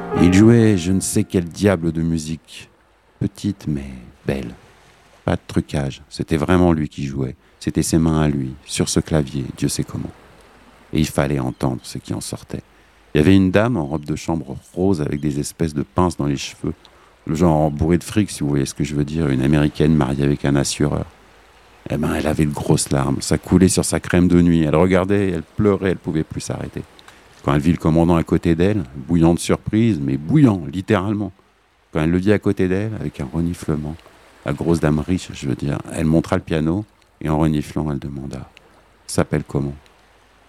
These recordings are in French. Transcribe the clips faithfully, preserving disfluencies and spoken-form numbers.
Et il jouait je ne sais quel diable de musique, petite mais belle. Pas de trucage, c'était vraiment lui qui jouait. C'était ses mains à lui, sur ce clavier, Dieu sait comment. Et il fallait entendre ce qui en sortait. Il y avait une dame en robe de chambre rose avec des espèces de pinces dans les cheveux. Le genre bourré de fric, si vous voyez ce que je veux dire, une américaine mariée avec un assureur. Eh ben, elle avait de grosses larmes, ça coulait sur sa crème de nuit. Elle regardait, elle pleurait, elle pouvait plus s'arrêter. Quand elle vit le commandant à côté d'elle, bouillant de surprise, mais bouillant, littéralement. Quand elle le vit à côté d'elle, avec un reniflement, la grosse dame riche, je veux dire, elle montra le piano, et en reniflant, elle demanda « S'appelle comment ?»« Novecento. »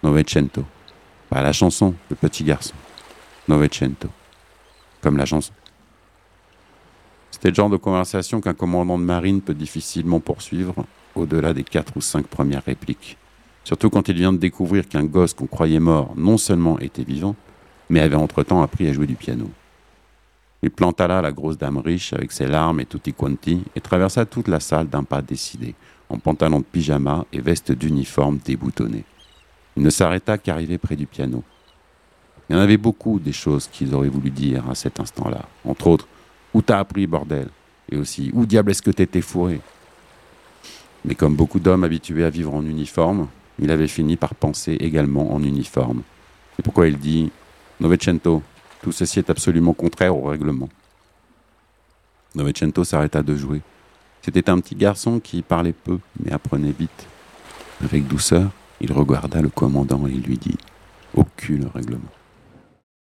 Pas la chanson, le petit garçon. Novecento. Comme la chanson. C'était le genre de conversation qu'un commandant de marine peut difficilement poursuivre au-delà des quatre ou cinq premières répliques. Surtout quand il vient de découvrir qu'un gosse qu'on croyait mort non seulement était vivant, mais avait entre-temps appris à jouer du piano. Il planta là la grosse dame riche avec ses larmes et tutti quanti et traversa toute la salle d'un pas décidé, en pantalon de pyjama et veste d'uniforme déboutonnée. Il ne s'arrêta qu'arrivé près du piano. Il y en avait beaucoup des choses qu'ils auraient voulu dire à cet instant-là. Entre autres, « Où t'as appris, bordel ?» Et aussi « Où diable est-ce que t'étais fourré ?» Mais comme beaucoup d'hommes habitués à vivre en uniforme, il avait fini par penser également en uniforme. C'est pourquoi il dit « Novecento, tout ceci est absolument contraire au règlement. » Novecento s'arrêta de jouer. C'était un petit garçon qui parlait peu, mais apprenait vite. Avec douceur, il regarda le commandant et lui dit « Au cul le règlement. »